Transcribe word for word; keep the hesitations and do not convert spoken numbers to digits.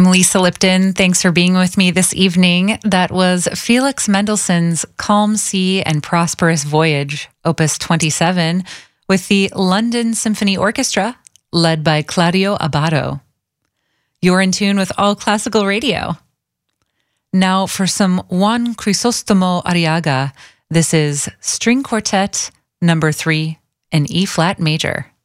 Lisa Lipton. Thanks for being with me this evening. That was Felix Mendelssohn's Calm Sea and Prosperous Voyage, Opus twenty-seven, with the London Symphony Orchestra, led by Claudio Abbado. You're in tune with All Classical Radio. Now for some Juan Crisostomo Arriaga. This is String Quartet number three in E-flat major.